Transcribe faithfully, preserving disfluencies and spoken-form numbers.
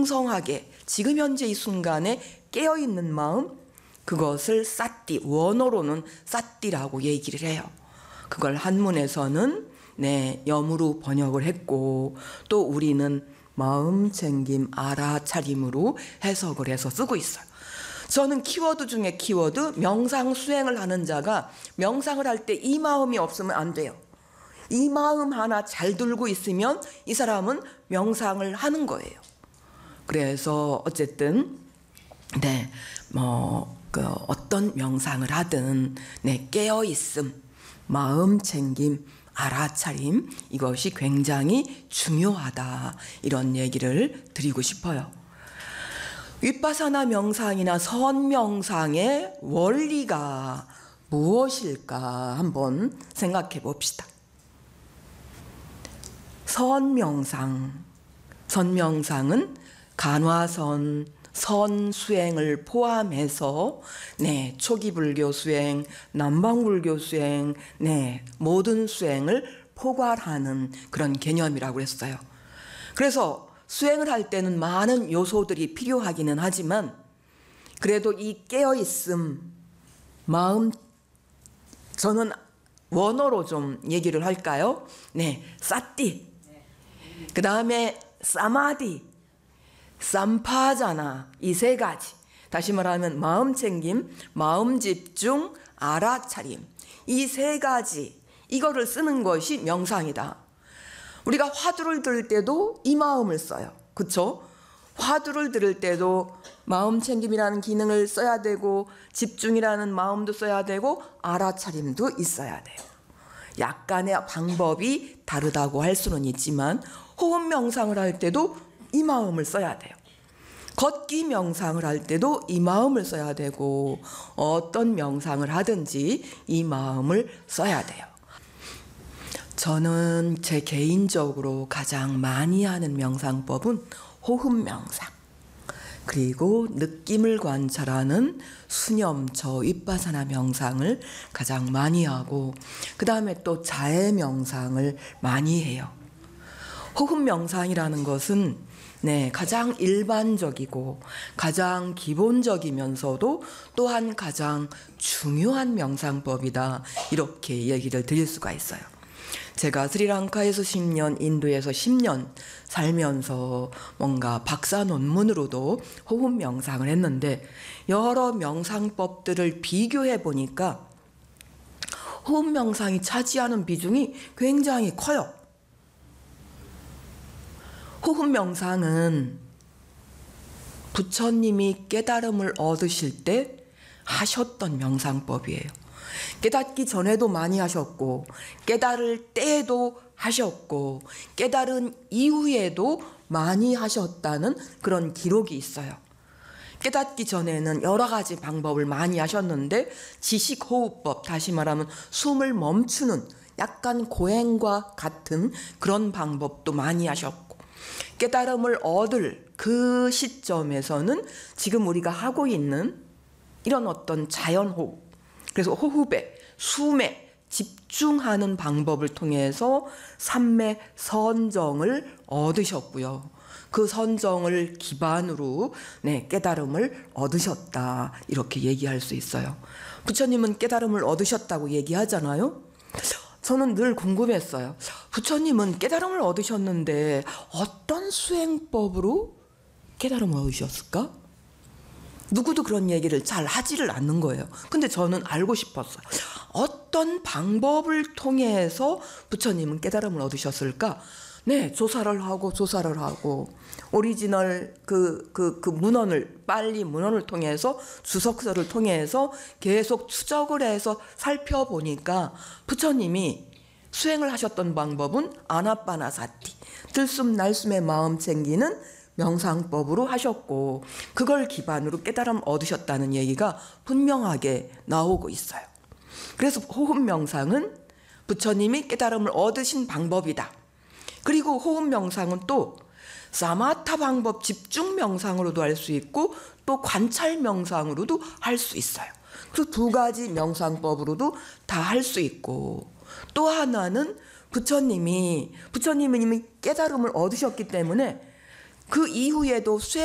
풍성하게 지금 현재 이 순간에 깨어있는 마음, 그것을 사띠, 원어로는 사띠라고 얘기를 해요. 그걸 한문에서는 네, 염으로 번역을 했고 또 우리는 마음챙김 알아차림으로 해석을 해서 쓰고 있어요. 저는 키워드 중에 키워드, 명상 수행을 하는 자가 명상을 할 때 이 마음이 없으면 안 돼요. 이 마음 하나 잘 들고 있으면 이 사람은 명상을 하는 거예요. 그래서 어쨌든 네, 뭐 그 어떤 명상을 하든 네, 깨어 있음, 마음 챙김, 알아차림, 이것이 굉장히 중요하다, 이런 얘기를 드리고 싶어요. 윗바사나 명상이나 선명상의 원리가 무엇일까 한번 생각해 봅시다. 선명상, 선명상은 간화선, 선수행을 포함해서 네, 초기 불교 수행, 남방 불교 수행, 네, 모든 수행을 포괄하는 그런 개념이라고 했어요. 그래서 수행을 할 때는 많은 요소들이 필요하기는 하지만 그래도 이 깨어있음, 마음, 저는 원어로 좀 얘기를 할까요? 네, 사띠, 그 다음에 사마디, 삼파자나, 이 세 가지, 다시 말하면 마음 챙김, 마음 집중, 알아차림, 이 세 가지, 이거를 쓰는 것이 명상이다. 우리가 화두를 들을 때도 이 마음을 써요. 그렇죠? 화두를 들을 때도 마음 챙김이라는 기능을 써야 되고 집중이라는 마음도 써야 되고 알아차림도 있어야 돼요. 약간의 방법이 다르다고 할 수는 있지만 호흡 명상을 할 때도 이 마음을 써야 돼요. 걷기 명상을 할 때도 이 마음을 써야 되고 어떤 명상을 하든지 이 마음을 써야 돼요. 저는 제 개인적으로 가장 많이 하는 명상법은 호흡 명상, 그리고 느낌을 관찰하는 수념처 윗바사나 명상을 가장 많이 하고 그 다음에 또 자해 명상을 많이 해요. 호흡 명상이라는 것은 네, 가장 일반적이고 가장 기본적이면서도 또한 가장 중요한 명상법이다, 이렇게 얘기를 드릴 수가 있어요. 제가 스리랑카에서 십 년, 인도에서 십 년 살면서 뭔가 박사 논문으로도 호흡 명상을 했는데 여러 명상법들을 비교해 보니까 호흡 명상이 차지하는 비중이 굉장히 커요. 호흡 명상은 부처님이 깨달음을 얻으실 때 하셨던 명상법이에요. 깨닫기 전에도 많이 하셨고 깨달을 때에도 하셨고 깨달은 이후에도 많이 하셨다는 그런 기록이 있어요. 깨닫기 전에는 여러 가지 방법을 많이 하셨는데 지식호흡법, 다시 말하면 숨을 멈추는 약간 고행과 같은 그런 방법도 많이 하셨고 깨달음을 얻을 그 시점에서는 지금 우리가 하고 있는 이런 어떤 자연호흡, 그래서 호흡에, 숨에 집중하는 방법을 통해서 삼매 선정을 얻으셨고요. 그 선정을 기반으로 네, 깨달음을 얻으셨다, 이렇게 얘기할 수 있어요. 부처님은 깨달음을 얻으셨다고 얘기하잖아요. 저는 늘 궁금했어요. 부처님은 깨달음을 얻으셨는데 어떤 수행법으로 깨달음을 얻으셨을까? 누구도 그런 얘기를 잘 하지를 않는 거예요. 근데 저는 알고 싶었어요. 어떤 방법을 통해서 부처님은 깨달음을 얻으셨을까? 네, 조사를 하고 조사를 하고 오리지널 그, 그, 그 문헌을, 빨리 문헌을 통해서 주석서를 통해서 계속 추적을 해서 살펴보니까 부처님이 수행을 하셨던 방법은 아나빠나사티, 들숨 날숨의 마음 챙기는 명상법으로 하셨고 그걸 기반으로 깨달음 얻으셨다는 얘기가 분명하게 나오고 있어요. 그래서 호흡 명상은 부처님이 깨달음을 얻으신 방법이다. 그리고 호흡 명상은 또 사마타 방법, 집중 명상으로도 할 수 있고 또 관찰 명상으로도 할 수 있어요. 그 두 가지 명상법으로도 다 할 수 있고 또 하나는 부처님이 부처님은 이미 깨달음을 얻으셨기 때문에 그 이후에도 쇠